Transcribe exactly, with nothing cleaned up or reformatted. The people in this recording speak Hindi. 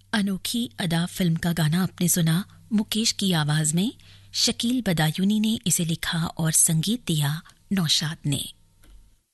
अनोखी अदा फिल्म का गाना आपने सुना मुकेश की आवाज में। शकील बदायूनी ने इसे लिखा और संगीत दिया नौशाद ने।